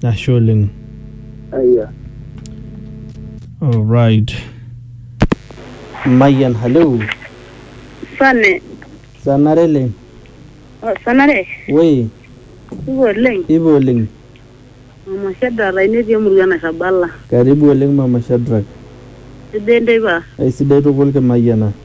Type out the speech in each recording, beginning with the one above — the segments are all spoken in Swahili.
Asholing. Aya. All right. Mayan, hello. Sane. Sanarele. Oh, sanare. Wey. Ibo Ling. Mama Shadrack ini dia murugana saballa. Karibu Ling Mama Shadrack. Sidende ba. Ay sidai tukul ke Mayana.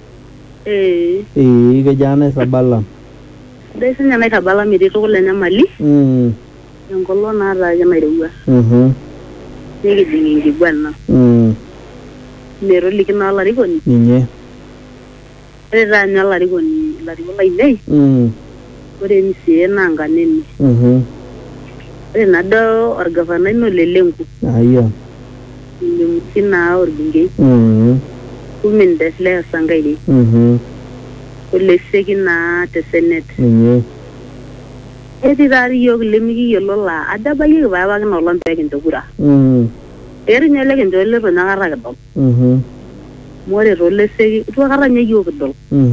Kejana saballa. Dai sunya na saballa mi di tukul nya mali. Yang kollo na ra ya mai rewa. Ngi dingi gwanna. Nero likina la rigoni. Ninye. Ra nya la rigoni, la rigoni nei. Ore ni siena nganeni. Nado orgavana no lelengu. Aya. Mukina orbinge. Kumin desle sangaidi. Ole segina te senet. Edidari yog lemigi yolola adaba yi baba no lompe kinto gura. Eri nyele kinto le bana gara gado. More rolle segi to gara nye yog do.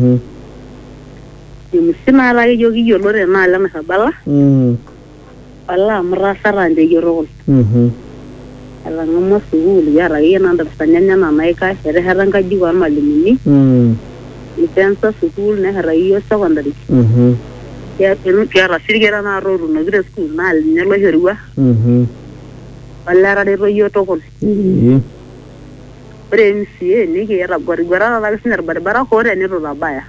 Mukina la yogi yolore na la masabala. Allah merasa rande yorol. Ala ngomong suul ya raya nanda pertanyaannya namaika herang kaji wan malimini. Ipensa suul ne raya secondary. Ya penu kira sirgera na roru negeri school na nyelo herua. Allah rade royo tokol. Prensi ni kira gora la sinar barbara kore ni ro labaya.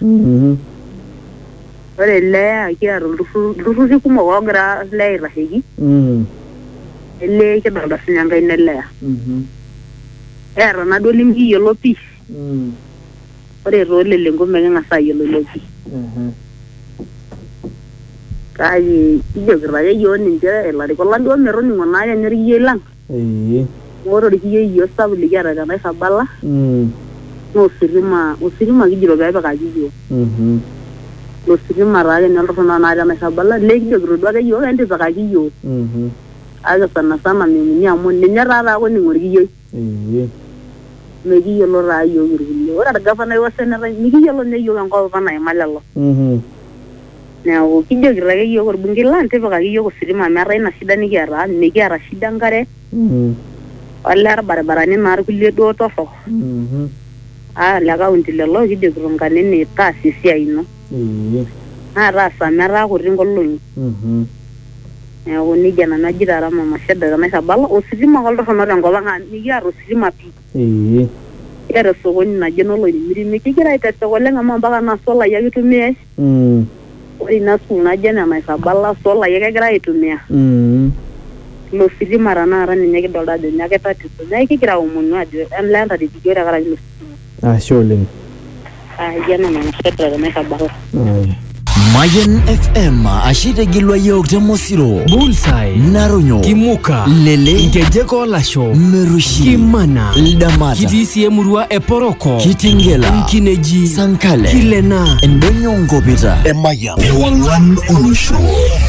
Ore le kira rufu kuma wagra le rahigi. Le ke da sinyanga inelle. Era na do limgi yelo pi. Ore role lengo menga sa yelo loki. Kai ijogra yo ninja la de kolando mero ni ngona ya nyeri yelang. Moro di yo sabli gara kana sabala. No sirima gijiro ga ka gijo. Lo sirima ra ya nyalo na na ya sabala le ijogra do ga yo ende ka gijo. Aga sana sama mimi amon ni nyarara ko ni ngorgiye megi yolo ra yo ngorgiye ora daga fana yo sene ra ni yolo ne yo ngol fana e malalo na o kijo gira yo gor bungilan te baka yo ko sirima mara ina shida ni gara ni gara shida ngare alla bara ni mar kulle do to fo la ga unti lelo kijo gro ngane ni ta sisi aino ara sa mara ko ringolo ni jana na jirara Mama Shadrack na sabala o sirima goldo fana ngo banga ni yaro sirima pi yaro so woni na jenolo ni miri mi kigira ita to golenga mambaka na sola ya gitumie ori na suna jana na sabala sola ya gira itumia lo sirima rana rani nyake dolda de nyake tati so nyake kigira umunwa de an landa de kigira gara ni Asholing. Jana Mama Shadrack na sabala Mayan FM ashite gilwa yok temosiro Bullseye Naronyo Kimuka Lele Nkejeko Lasho Merushi Kimana Ldamata Kitisi Emurua Eporoko Kitingela Mkineji Sankale Kilena Ndonyo Ngobita Mayan Ewangan Olusho